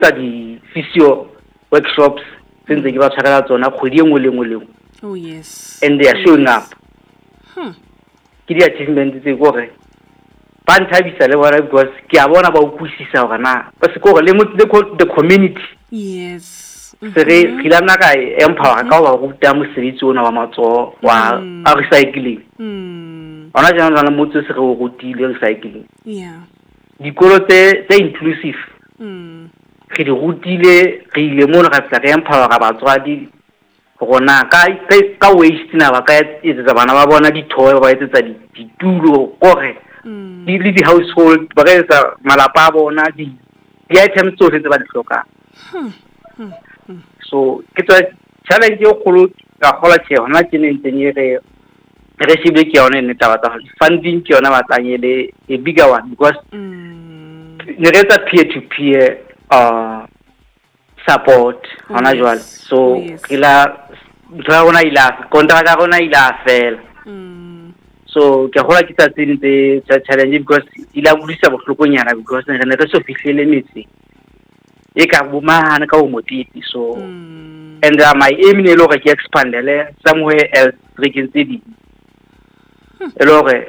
di physio workshops since ke ba tshwarela tsona kgwedi e nngwe le nngwe le nngwe. Oh yes. And they are showing up. Ke di achievement tse gore ba nthabisa le bona because ke a bona ba utlwisisa gore na ba se gore le the community. Yes. Se re khilana ka empower ka wa ruta mosebetsi ona wa matso wa recycling. Ona jana le motse se re o rutile recycling. Yeah. Dikolo tse inclusive. Ke di rutile re ile mo re tla re empower ga batswadi gona ka waste na ba ka etsetsa bana ba bona dithoe ba etsetsa ditulo gore di household ba ka etsa malapa a bona di items tsohle tse ba di hloka. So ke tsa challenge e kgolo ka gola tse hona ke ne ntse re shebe ke yone ne taba tsa funding ke yona ba tsanyele a bigger one because ne re tsa peer to peer support hona jwale so kila ntwa rona ila kontraka rona ila fela so ke gola ke tsatseng tse challenge because ila bulisa bohlokonyana because ne re so fihlele metsi e ka bomahana ka o motiti so and my aim ne lo ke expandele somewhere else re ke ntse di elo re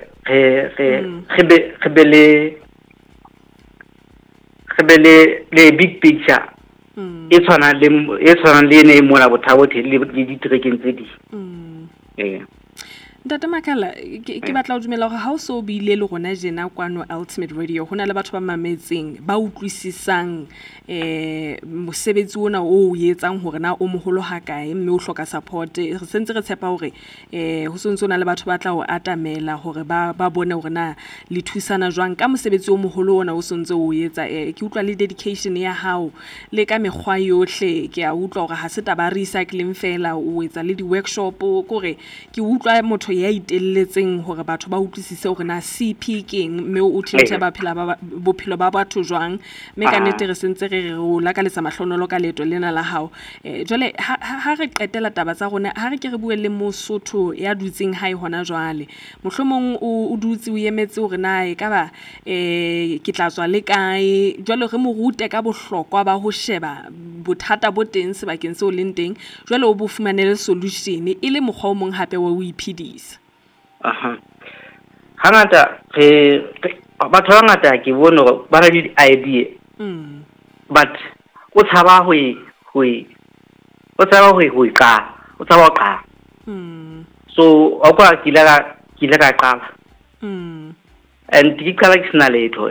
le big picture e tshwana le ne mo la bothabo le di trekeng tse di Ntate Makala ke batla go dumela gore ha o so bile le gona jena kwano Ultimate Radio hona le batho ba mametseng ba utlwisisang mosebetsi ona o etsang hore na o moholo ha kae mme o hloka support re sentse re tshepa hore ho sontsona le batho ba tla o atamela hore ba bone hore na le thusana jwang ka mosebetsi o moholo ona o sontse o etsa ke utlwa le dedication ya hao le ka mekgwa yohle ke a utlwa hore ha se taba recycling fela o etsa le di workshop gore ke utlwa motho ya itelletseng hore batho ba utlwisise hore na CP keng mme o tshintse bophelo ba batho jwang mme ka nete re sentse re o la ka letsa mahlonolo ka leto lena la hao jwale ha re qetela taba tsa rona ha re ke re bue le Mosotho ya dutseng hae hona jwale mohlomong o dutse o emetse hore na e ka ba ke tla tswa le kae jwale re mo rute ka bohlokwa ba ho sheba bothata bo teng sebakeng se o leng teng jwale o bo fumanele solution e le mokgwa o mong hape wa o iphedisa hangata batho ba ngata ke bone gore ba na le idea but o tshaba ho ka so o kwa ke la ka qala and ke qala ke sna letho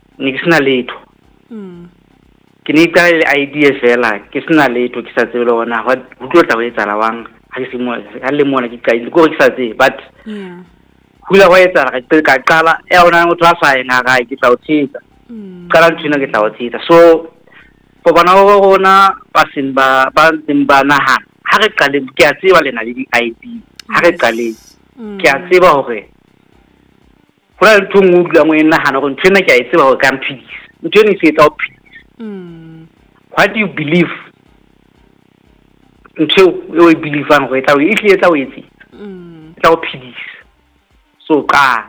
ke ne ka le idea fela ke sna letho ke sa tsebe lona ho tlo tla ho etsa la wang ha ke simo ha le mona ke ka go ke sa tsebe but hula wa etsa ka qala e ona o tla sa ena ga ke tla o tshita qala nthina ke tla o tshita so go bana go gona ba simba naha ha re qale ke a tseba lena le di ID ha re qale ke a tseba hore go ra ntungwe dula mo ena hana go nthina ke a tseba go ka mphidisa ntweni se etsa o phidisa what do you believe ntho o believe ang go etla o etla o etsi tla o phidisa so ka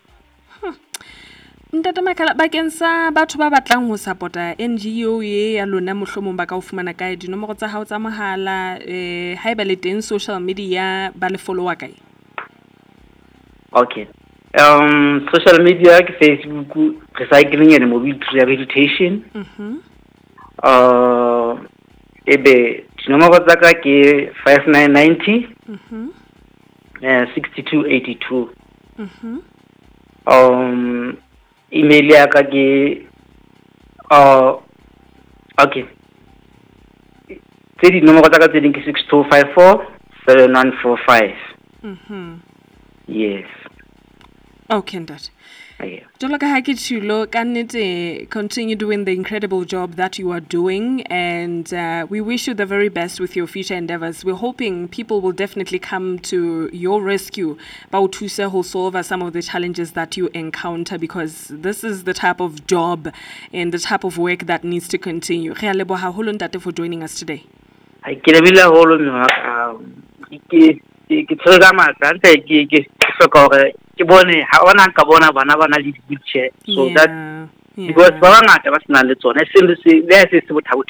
Ntate Makala bakeng sa batho ba batlang ho supporta NGO ye ya lona mohlomong ba ka o fumana kae dinomoro tsa hao tsa mohala ha eba le teng social media ba le follower kae Okay social media ke Facebook recycling and mobile rehabilitation ebe dinomoro tsa ka ke 5990 6282 email ya ka ke okay tse di nomoro tsa ka tse ding ke 6254 7145 yes okay Ntate Joloka haki chulo kanite continue doing the incredible job that you are doing and we wish you the very best with your future endeavors. We're hoping people will definitely come to your rescue Bautuse who solve some of the challenges that you encounter because this is the type of job and the type of work that needs to continue. Re a leboha holo Ntate for joining us today. Ke lebile holo ke tshoga matla ke soka gore ke bone ha ona ka bona bana le wheelchair so that because ba bangata ba sena le tsona se le se bothabothe